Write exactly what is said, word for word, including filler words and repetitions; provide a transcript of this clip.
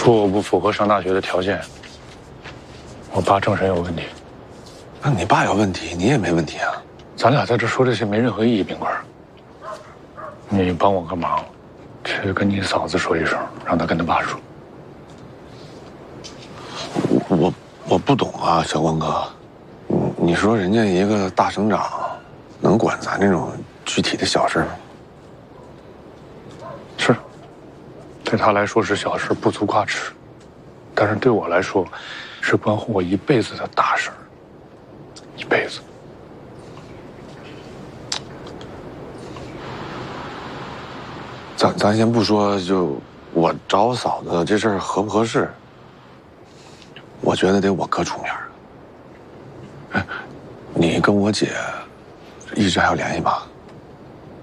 说我不符合上大学的条件，我爸正神有问题。 那你爸有问题，你也没问题啊。 咱俩在这说这些没任何意义，冰棍儿。你帮我个忙，去跟你嫂子说一声，让她跟她爸说。 我我我不懂啊，小光哥，你说人家一个大省长，能管咱这种具体的小事吗？ 是，对他来说是小事，不足挂齿，但是对我来说，是关乎我一辈子的大事儿，一辈子。 咱咱先不说，就我找我嫂子这事儿合不合适，我觉得得我哥出面。哎，你跟我姐一直还有联系吧？